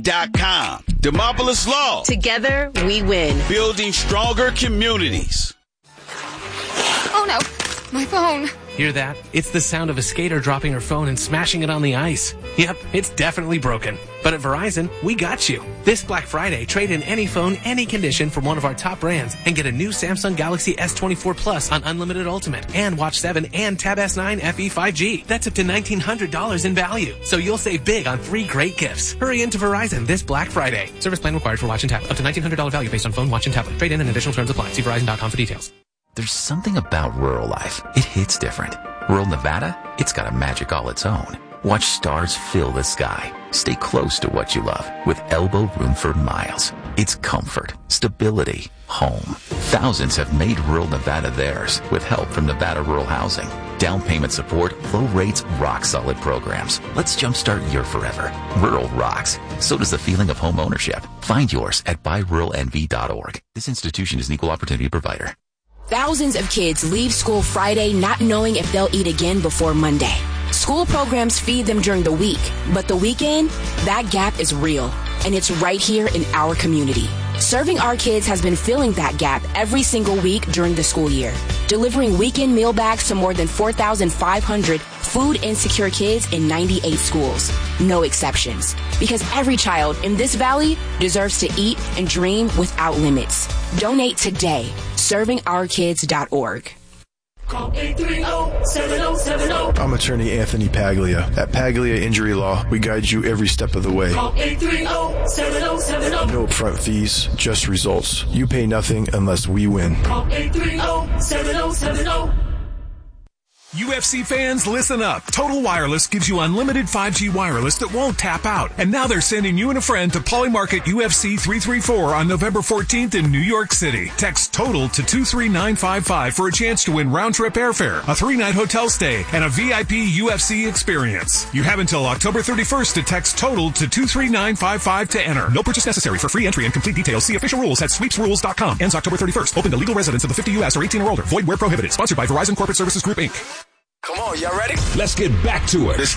DemopolisLaw.com. Demopolis Law. Together, we win. Building stronger communities. Oh no, my phone. Hear that? It's the sound of a skater dropping her phone and smashing it on the ice. Yep, it's definitely broken. But at Verizon, we got you. This Black Friday, trade in any phone, any condition from one of our top brands and get a new Samsung Galaxy S24 Plus on Unlimited Ultimate and Watch 7 and Tab S9 FE 5G. That's up to $1,900 in value. So you'll save big on 3 great gifts. Hurry into Verizon this Black Friday. Service plan required for Watch and Tablet. Up to $1,900 value based on phone, watch, and tablet. Trade in and additional terms apply. See Verizon.com for details. There's something about rural life. It hits different. Rural Nevada, it's got a magic all its own. Watch stars fill the sky. Stay close to what you love with Elbow Room for Miles. It's comfort, stability, home. Thousands have made rural Nevada theirs with help from Nevada Rural Housing. Down payment support, low rates, rock-solid programs. Let's jumpstart your forever. Rural rocks. So does the feeling of home ownership. Find yours at buyruralnv.org. This institution is an equal opportunity provider. Thousands of kids leave school Friday not knowing if they'll eat again before Monday. School programs feed them during the week, but the weekend, that gap is real, and it's right here in our community. Serving Our Kids has been filling that gap every single week during the school year, delivering weekend meal bags to more than 4,500 food insecure kids in 98 schools. No exceptions, because every child in this valley deserves to eat and dream without limits. Donate today. ServingOurKids.org. Call 830-7070. I'm attorney Anthony Paglia. At Paglia Injury Law, we guide you every step of the way. Call 830-7070. No upfront fees, just results. You pay nothing unless we win. Call 830-7070. UFC fans, listen up. Total Wireless gives you unlimited 5G wireless that won't tap out. And now they're sending you and a friend to Polymarket UFC 334 on November 14th in New York City. Text TOTAL to 23955 for a chance to win round-trip airfare, a 3-night hotel stay, and a VIP UFC experience. You have until October 31st to text TOTAL to 23955 to enter. No purchase necessary. For free entry and complete details, see official rules at sweepsrules.com. Ends October 31st. Open to legal residents of the 50 U.S. or 18 or older. Void where prohibited. Sponsored by Verizon Corporate Services Group, Inc. Come on, y'all ready? Let's get back to it.